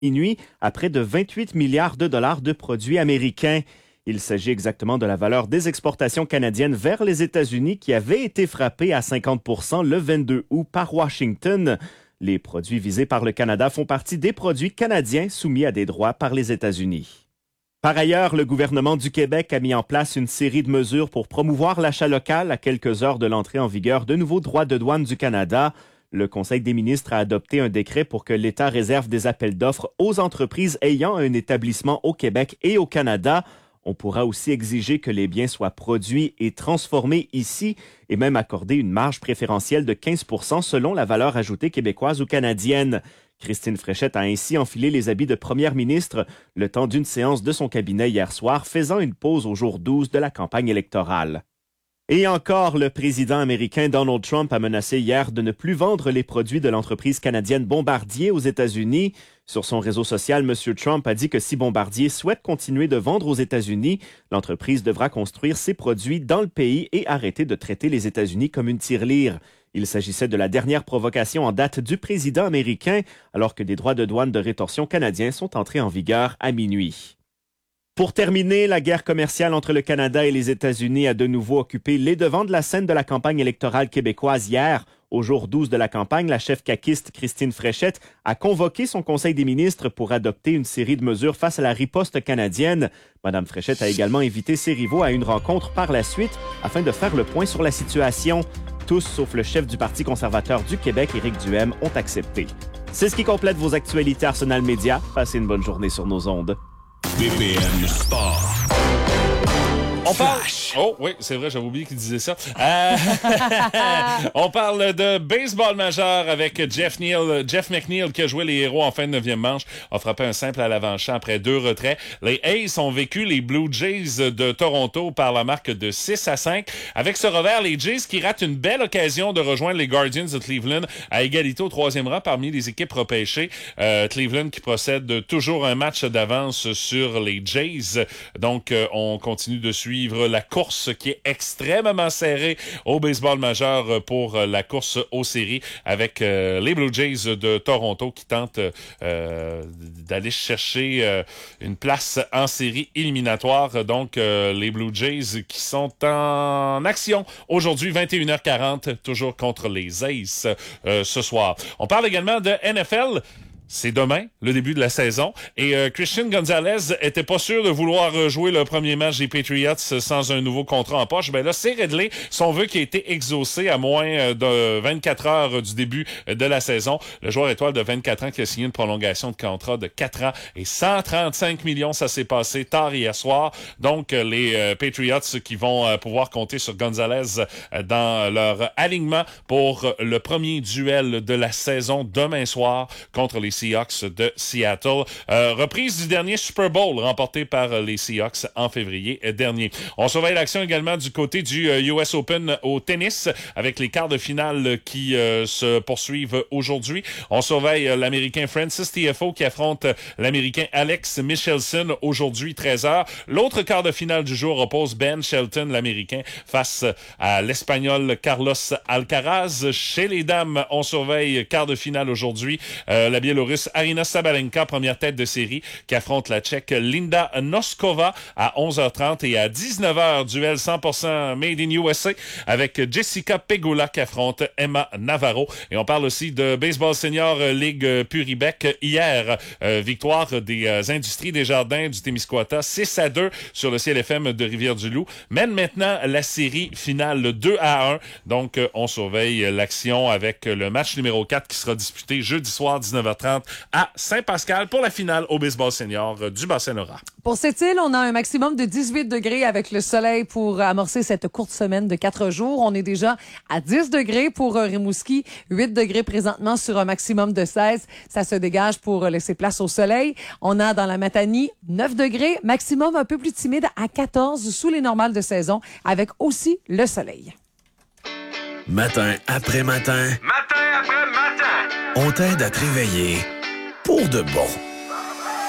nuit à près de 28 milliards de dollars de produits américains. Il s'agit exactement de la valeur des exportations canadiennes vers les États-Unis qui avait été frappée à 50 % le 22 août par Washington. Les produits visés par le Canada font partie des produits canadiens soumis à des droits par les États-Unis. Par ailleurs, le gouvernement du Québec a mis en place une série de mesures pour promouvoir l'achat local à quelques heures de l'entrée en vigueur de nouveaux droits de douane du Canada. Le Conseil des ministres a adopté un décret pour que l'État réserve des appels d'offres aux entreprises ayant un établissement au Québec et au Canada. On pourra aussi exiger que les biens soient produits et transformés ici et même accorder une marge préférentielle de 15 % selon la valeur ajoutée québécoise ou canadienne. Christine Fréchette a ainsi enfilé les habits de première ministre le temps d'une séance de son cabinet hier soir, faisant une pause au jour 12 de la campagne électorale. Et encore, le président américain Donald Trump a menacé hier de ne plus vendre les produits de l'entreprise canadienne Bombardier aux États-Unis. Sur son réseau social, M. Trump a dit que si Bombardier souhaite continuer de vendre aux États-Unis, l'entreprise devra construire ses produits dans le pays et arrêter de traiter les États-Unis comme une tirelire. Il s'agissait de la dernière provocation en date du président américain, alors que des droits de douane de rétorsion canadiens sont entrés en vigueur à minuit. Pour terminer, la guerre commerciale entre le Canada et les États-Unis a de nouveau occupé les devants de la scène de la campagne électorale québécoise hier. Au jour 12 de la campagne, la chef caquiste Christine Fréchette a convoqué son Conseil des ministres pour adopter une série de mesures face à la riposte canadienne. Madame Fréchette a également invité ses rivaux à une rencontre par la suite afin de faire le point sur la situation. Tous, sauf le chef du Parti conservateur du Québec, Éric Duhem, ont accepté. C'est ce qui complète vos actualités Arsenal Média. Passez une bonne journée sur nos ondes. BPM Sport. On parle... Oh oui, c'est vrai, j'avais oublié qu'il disait ça. On parle de baseball majeur avec Jeff McNeil qui a joué les héros en fin de 9e manche, a frappé un simple à l'avant-champ après 2 retraits. Les Aces ont vécu les Blue Jays de Toronto par la marque de 6-5. Avec ce revers, les Jays qui ratent une belle occasion de rejoindre les Guardians de Cleveland à égalité au 3e rang parmi les équipes repêchées. Cleveland qui possède toujours un match d'avance sur les Jays. Donc, on continue de suivre la course qui est extrêmement serrée au baseball majeur pour la course aux séries avec les Blue Jays de Toronto qui tentent d'aller chercher une place en série éliminatoire. Donc, les Blue Jays qui sont en action aujourd'hui, 21h40, toujours contre les Aces ce soir. On parle également de NFL. C'est demain, le début de la saison. Et Christian Gonzalez était pas sûr de vouloir jouer le premier match des Patriots sans un nouveau contrat en poche. Ben là, c'est réglé. Son vœu qui a été exaucé à moins de 24 heures du début de la saison. Le joueur étoile de 24 ans qui a signé une prolongation de contrat de 4 ans et 135 millions. Ça s'est passé tard hier soir. Donc, les Patriots qui vont pouvoir compter sur Gonzalez dans leur alignement pour le premier duel de la saison demain soir contre les Seahawks de Seattle. Reprise du dernier Super Bowl remporté par les Seahawks en février dernier. On surveille l'action également du côté du US Open au tennis avec les quarts de finale qui se poursuivent aujourd'hui. On surveille l'Américain Francis Tiafoe qui affronte l'Américain Alex Michelsen aujourd'hui 13h. L'autre quart de finale du jour oppose Ben Shelton, l'Américain, face à l'Espagnol Carlos Alcaraz. Chez les dames, on surveille quart de finale aujourd'hui. La Biélorusse Aryna Sabalenka, première tête de série, qui affronte la Tchèque Linda Noskova à 11h30 et à 19h, duel 100% Made in USA avec Jessica Pegula qui affronte Emma Navarro. Et on parle aussi de Baseball Senior Ligue Puribec. Hier, victoire des Industries des Jardins du Témiscouata, 6-2 sur le CLFM de Rivière-du-Loup. Mène maintenant la série finale 2-1. Donc, on surveille l'action avec le match numéro 4 qui sera disputé jeudi soir 19h30 à Saint-Pascal pour la finale au baseball senior du Bas-Saint-Laurent. Pour cette île, on a un maximum de 18 degrés avec le soleil pour amorcer cette courte semaine de 4 jours. On est déjà à 10 degrés pour Rimouski, 8 degrés présentement sur un maximum de 16. Ça se dégage pour laisser place au soleil. On a dans la Matanie 9 degrés, maximum un peu plus timide à 14 sous les normales de saison avec aussi le soleil. Matin après matin. Matin après matin. On t'aide à te réveiller pour de bon.